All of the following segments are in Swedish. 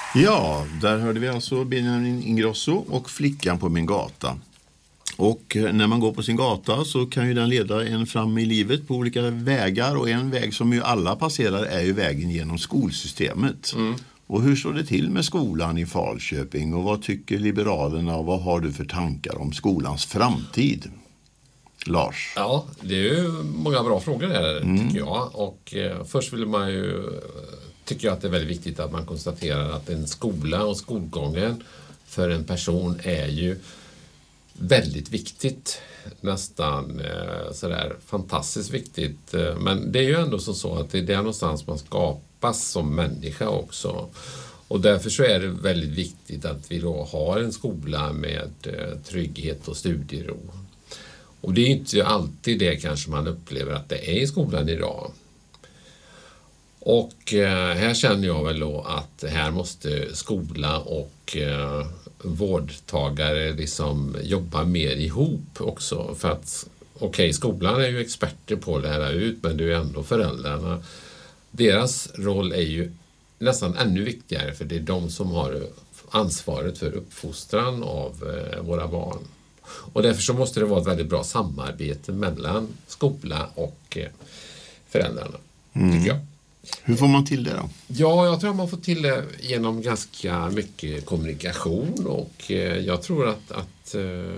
Ja, där hörde vi alltså Benjamin Ingrosso och Flickan på min gata. Och när man går på sin gata så kan ju den leda en fram i livet på olika vägar, och en väg som ju alla passerar är ju vägen genom skolsystemet. Och hur står det till med skolan i Falköping, och vad tycker Liberalerna och vad har du för tankar om skolans framtid? Lars? Ja, det är ju många bra frågor här tycker jag. Och först vill man ju, tycker jag att det är väldigt viktigt att man konstaterar att en skola och skolgången för en person är ju väldigt viktigt. Nästan sådär fantastiskt viktigt. Men det är ju ändå så att det är där någonstans man skapas som människa också. Och därför så är det väldigt viktigt att vi då har en skola med trygghet och studiero. Och det är inte alltid det kanske man upplever att det är i skolan idag. Och här känner jag väl då att här måste skola och vårdtagare liksom jobba mer ihop också. För att skolan är ju experter på att lära ut, men det är ju ändå föräldrarna. Deras roll är ju nästan ännu viktigare, för det är de som har ansvaret för uppfostran av våra barn. Och därför så måste det vara ett väldigt bra samarbete mellan skola och föräldrarna, tycker jag. Hur får man till det då? Ja, jag tror att man får till det genom ganska mycket kommunikation, och jag tror att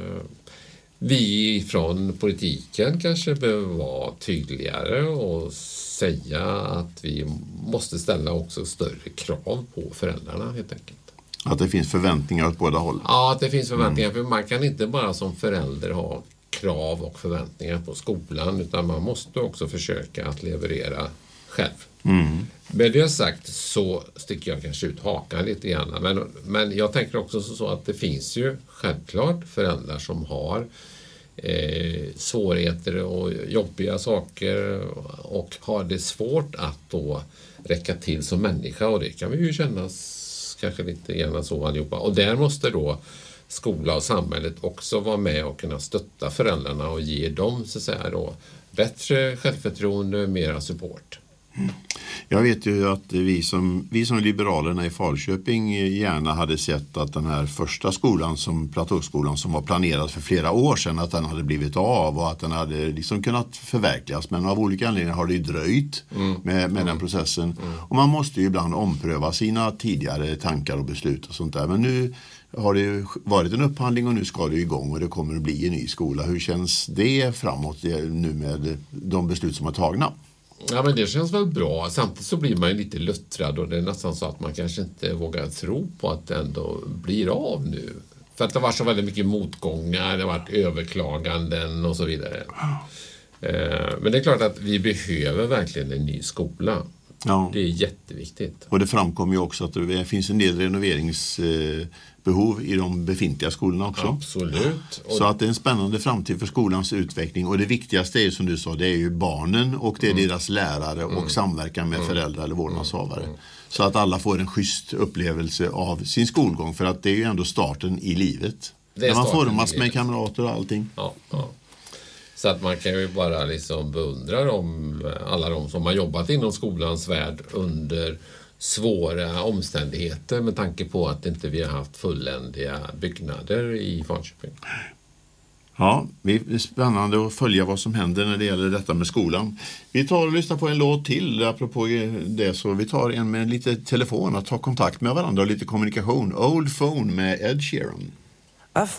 vi från politiken kanske behöver vara tydligare och säga att vi måste ställa också större krav på föräldrarna helt enkelt. Att det finns förväntningar åt båda håll? Ja, att det finns förväntningar. För man kan inte bara som förälder ha krav och förväntningar på skolan, utan man måste också försöka att leverera själv. Med det sagt så sticker jag kanske ut hakan lite grann. Men jag tänker också så att det finns ju självklart föräldrar som har svårigheter och jobbiga saker och har det svårt att då räcka till som människa, och det kan vi ju kännas kanske lite grann så allihopa. Och där måste då skola och samhället också vara med och kunna stötta föräldrarna och ge dem så att säga då bättre självförtroende, mera support. Jag vet ju att vi som Liberalerna i Falköping gärna hade sett att den här första skolan, som Platåskolan, som var planerad för flera år sedan, att den hade blivit av och att den hade liksom kunnat förverkligas, men av olika anledningar har det ju dröjt med den processen. Och man måste ju ibland ompröva sina tidigare tankar och beslut och sånt där, men nu har det ju varit en upphandling och nu ska det igång och det kommer att bli en ny skola. Hur känns det framåt nu med de beslut som är tagna? Ja, men det känns väl bra. Samtidigt så blir man ju lite luttrad, och det är nästan så att man kanske inte vågar tro på att det ändå blir av nu. För att det har varit så väldigt mycket motgångar, det har varit överklaganden och så vidare. Men det är klart att vi behöver verkligen en ny skola. Ja. Det är jätteviktigt. Och det framkommer ju också att det finns en del renoveringsbehov i de befintliga skolorna också. Absolut. Så att det är en spännande framtid för skolans utveckling. Och det viktigaste är, som du sa, det är ju barnen och det är deras lärare och samverkan med föräldrar eller vårdnadshavare. Så att alla får en schysst upplevelse av sin skolgång, för att det är ju ändå starten i livet. När man formas med kamrater och allting. Ja. Så att man kan ju bara liksom beundra alla de som har jobbat inom skolans värld under svåra omständigheter, med tanke på att inte vi har haft fulländiga byggnader i Falköping. Ja, det är spännande att följa vad som händer när det gäller detta med skolan. Vi tar och lyssnar på en låt till apropå det, så vi tar en med lite telefon att ta kontakt med varandra och lite kommunikation. Old Phone med Ed Sheeran. I